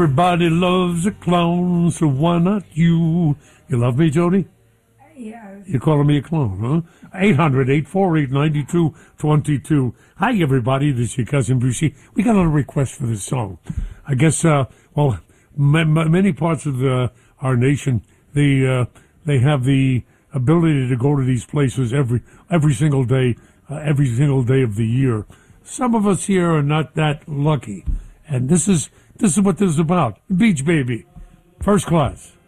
Everybody loves a clown, so why not you? You love me, Jody? Yeah. You're calling me a clown, huh? 800-848-9222. Hi, everybody. This is your cousin Brucey. We got a request for this song. I guess, many parts of our nation, they have the ability to go to these places every single day of the year. Some of us here are not that lucky, and this is what this is about. Beach Baby, First Class.